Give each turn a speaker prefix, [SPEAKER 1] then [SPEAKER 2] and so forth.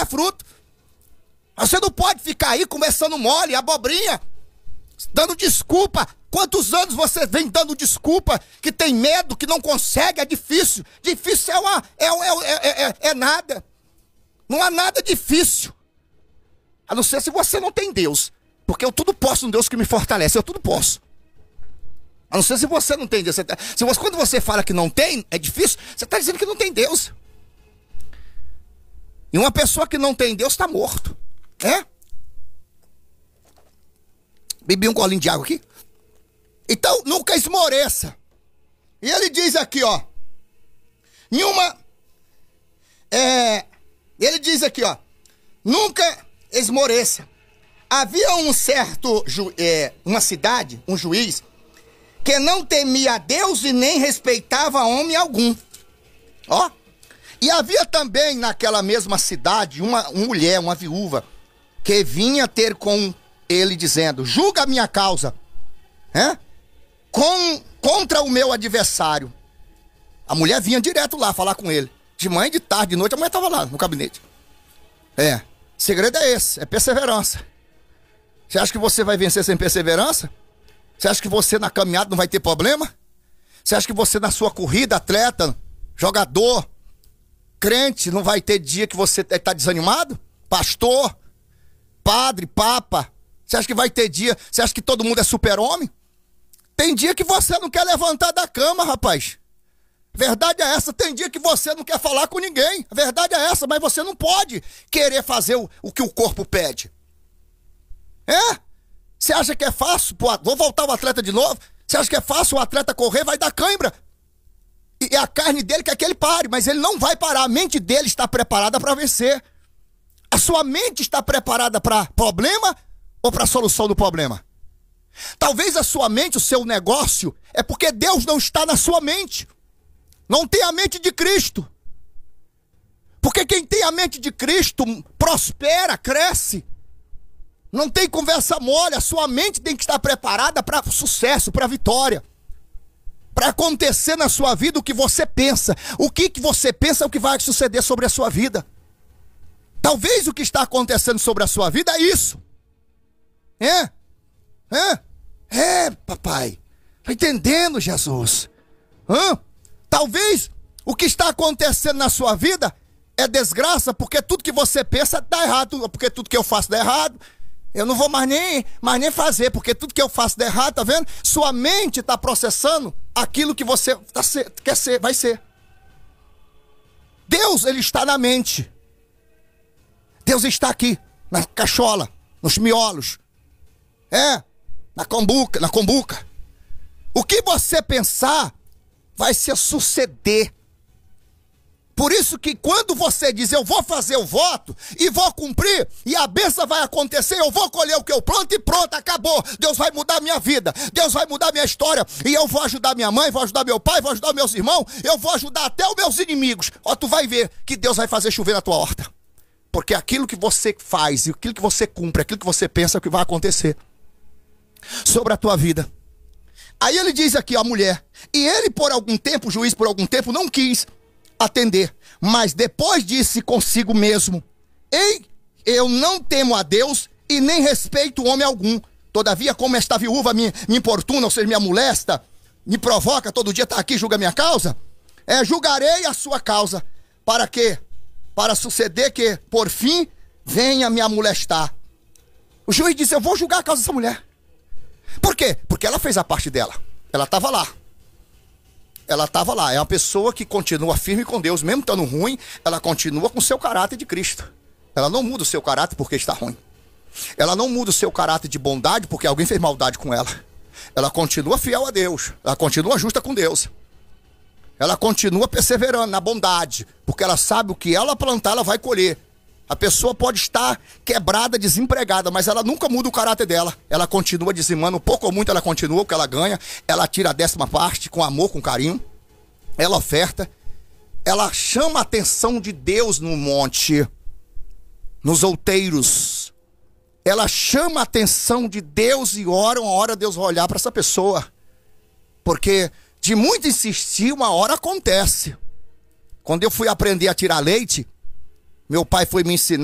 [SPEAKER 1] dar fruto. Você não pode ficar aí conversando mole, abobrinha, dando desculpa. Quantos anos você vem dando desculpa que tem medo, que não consegue, é difícil. Difícil é nada. Não há nada difícil. A não ser se você não tem Deus. Porque eu tudo posso no Deus que me fortalece, eu tudo posso. A não ser se você não tem Deus. Quando você fala que não tem, é difícil, você está dizendo que não tem Deus. E uma pessoa que não tem Deus está morto. Bebi um golinho de água aqui. Então, nunca esmoreça. E ele diz aqui, ó. Ele diz aqui, ó. Nunca esmoreça. Havia uma cidade, um juiz, que não temia a Deus e nem respeitava homem algum. Ó. E havia também naquela mesma cidade uma mulher, uma viúva, que vinha ter com ele dizendo: julga a minha causa contra o meu adversário. A mulher vinha direto lá falar com ele. De manhã, de tarde, de noite, a mulher estava lá no gabinete. O segredo é esse, é perseverança. Você acha que você vai vencer sem perseverança? Você acha que você na caminhada não vai ter problema? Você acha que você na sua corrida, atleta, jogador, crente, não vai ter dia que você está desanimado? Pastor, padre, papa, você acha que vai ter dia? Você acha que todo mundo é super-homem? Tem dia que você não quer levantar da cama, rapaz. A verdade é essa. Tem dia que você não quer falar com ninguém. A verdade é essa, mas você não pode querer fazer o que o corpo pede. Você acha que é fácil? Vou voltar o atleta de novo. Você acha que é fácil o atleta correr? Vai dar cãibra. E a carne dele quer que ele pare, mas ele não vai parar. A mente dele está preparada para vencer. A sua mente está preparada para problema ou para a solução do problema? Talvez a sua mente, o seu negócio, é porque Deus não está na sua mente. Não tem a mente de Cristo. Porque quem tem a mente de Cristo prospera, cresce. Não tem conversa mole. A sua mente tem que estar preparada para sucesso, para vitória. Para acontecer na sua vida o que você pensa. O que você pensa é o que vai suceder sobre a sua vida. Talvez o que está acontecendo sobre a sua vida é isso. Papai. Tá entendendo, Jesus? Talvez o que está acontecendo na sua vida é desgraça, porque tudo que você pensa dá errado, porque tudo que eu faço dá errado. Eu não vou mais nem fazer, porque tudo que eu faço dá errado, tá vendo? Sua mente está processando aquilo que você quer ser, vai ser. Deus, ele está na mente. Deus está aqui, na cachola, nos miolos. Na combuca. O que você pensar vai se suceder. Por isso que quando você diz, eu vou fazer o voto e vou cumprir, e a bênção vai acontecer, eu vou colher o que eu planto e pronto, acabou. Deus vai mudar a minha vida, Deus vai mudar a minha história, e eu vou ajudar minha mãe, vou ajudar meu pai, vou ajudar meus irmãos, eu vou ajudar até os meus inimigos. Tu vai ver que Deus vai fazer chover na tua horta. Porque aquilo que você faz, e aquilo que você cumpre, aquilo que você pensa é o que vai acontecer sobre a tua vida. Aí ele diz aqui, a mulher, e ele por algum tempo, o juiz por algum tempo não quis atender, mas depois disse consigo mesmo: ei, eu não temo a Deus e nem respeito homem algum. Todavia, como esta viúva me importuna, ou seja, me molesta, me provoca, todo dia está aqui, julga minha causa, julgarei a sua causa. Para quê? Para suceder que, por fim, venha me molestar. O juiz disse: eu vou julgar a causa dessa mulher. Por quê? Porque ela fez a parte dela. Ela estava lá. É uma pessoa que continua firme com Deus, mesmo estando ruim, ela continua com o seu caráter de Cristo. Ela não muda o seu caráter porque está ruim. Ela não muda o seu caráter de bondade porque alguém fez maldade com ela. Ela continua fiel a Deus. Ela continua justa com Deus. Ela continua perseverando na bondade, porque ela sabe o que ela plantar, ela vai colher. A pessoa pode estar quebrada, desempregada, mas ela nunca muda o caráter dela. Ela continua dizimando, pouco ou muito ela continua, o que ela ganha. Ela tira a 10ª parte, com amor, com carinho. Ela oferta. Ela chama a atenção de Deus no monte, nos outeiros. Ela chama a atenção de Deus e ora, uma hora Deus vai olhar para essa pessoa. Porque de muito insistir, uma hora acontece. Quando eu fui aprender a tirar leite, meu pai foi me ensinar